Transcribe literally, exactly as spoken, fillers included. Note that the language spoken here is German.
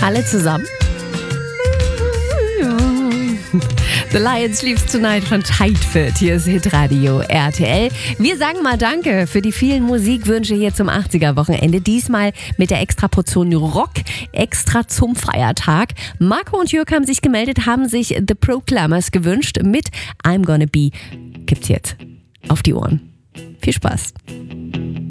Alle zusammen. The Lion Sleeps Tonight von Tidefit. Hier ist Hitradio R T L. Wir sagen mal Danke für die vielen Musikwünsche hier zum achtziger-Wochenende. Diesmal mit der extra Portion Rock, extra zum Feiertag. Marco und Jörg haben sich gemeldet, haben sich The Proclaimers gewünscht mit I'm Gonna Be. Gibt's jetzt auf die Ohren. Viel Spaß.